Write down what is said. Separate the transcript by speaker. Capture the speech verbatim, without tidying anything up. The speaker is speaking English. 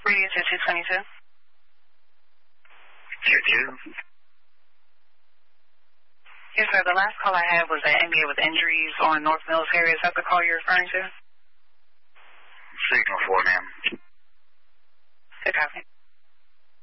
Speaker 1: Radio to two twenty-two.
Speaker 2: Tier two.
Speaker 1: Yes, sir. The last call I had was an inmate with injuries on North Mills area. Is that the call you're referring to?
Speaker 2: Signal four, ma'am.